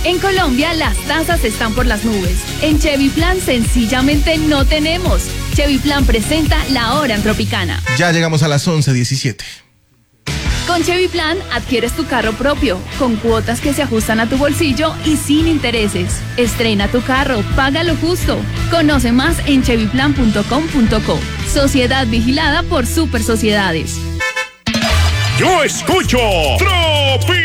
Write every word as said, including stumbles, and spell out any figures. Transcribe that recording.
En Colombia las tasas están por las nubes. En Chevy Plan sencillamente no tenemos. Chevy Plan presenta La Hora en Tropicana. Ya llegamos a las once diecisiete. Con Chevy Plan adquieres tu carro propio, con cuotas que se ajustan a tu bolsillo y sin intereses. Estrena tu carro, paga lo justo. Conoce más en chevy plan punto com punto co. Sociedad vigilada por Super Sociedades. Yo escucho Tropi